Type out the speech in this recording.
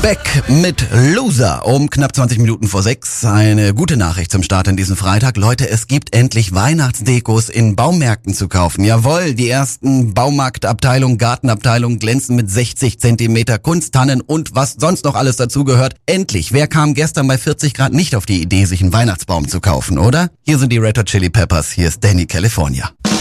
Beck mit Loser um knapp 20 Minuten vor 6. Eine gute Nachricht zum Start in diesen Freitag. Leute, es gibt endlich Weihnachtsdekos in Baumärkten zu kaufen. Jawohl, die ersten Baumarktabteilungen, Gartenabteilungen glänzen mit 60 Zentimeter Kunsttannen und was sonst noch alles dazugehört. Endlich, wer kam gestern bei 40 Grad nicht auf die Idee, sich einen Weihnachtsbaum zu kaufen, oder? Hier sind die Red Hot Chili Peppers, hier ist Danny California.